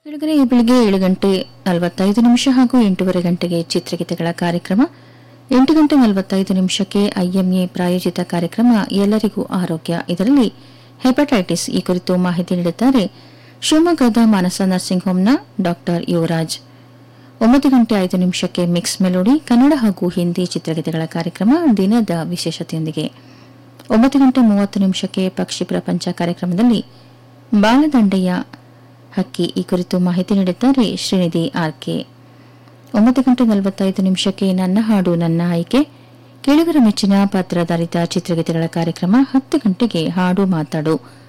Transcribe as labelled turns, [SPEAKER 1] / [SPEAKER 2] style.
[SPEAKER 1] ಕೆಳಗಡೆ ಈ ಬೆಳಿಗ್ಗೆ 7:45 ಹಾಗೂ 8:15 ಗಂಟೆಗೆ ಚಿತ್ರಗೀತೆಗಳ ಕಾರ್ಯಕ್ರಮ. 8:45 ಐಎಂಎ ಪ್ರಾಯೋಜಿತ ಕಾರ್ಯಕ್ರಮ ಎಲ್ಲರಿಗೂ ಆರೋಗ್ಯ. ಇದರಲ್ಲಿ ಹೆಪಟೈಟಿಸ್ ಈ ಕುರಿತು ಮಾಹಿತಿ ನೀಡುತ್ತಾರೆ ಶಿವಮೊಗ್ಗದ ಮಾನಸ nursing ಹೋಂನ doctor Yuvraj. 9:05 mix melody Kannada ಹಾಗೂ ಹಿಂದಿ ಚಿತ್ರಗೀತೆಗಳ ಕಾರ್ಯಕ್ರಮ ದಿನದ ವಿಶೇಷತೆಯೊಂದಿಗೆ. 9:30 ಪಕ್ಷಿ ಪ್ರಪಂಚ ಕಾರ್ಯಕ್ರಮದಲ್ಲಿ ಬಾಲದಂಡೆಯ ಹಕ್ಕಿ ಈ ಕುರಿತು ಮಾಹಿತಿ ನೀಡುತ್ತಾರೆ ಶ್ರೀನಿಧಿ ಆರ್ಕೆ. 9:45 ನನ್ನ ಹಾಡು ನನ್ನ ಆಯ್ಕೆ ಕೇಳುಗರ ಮೆಚ್ಚಿನ ಪತ್ರಧಾರಿತ ಚಿತ್ರಗೀತೆಗಳ ಕಾರ್ಯಕ್ರಮ. 10 ಗಂಟೆಗೆ ಹಾಡು ಮಾತಾಡು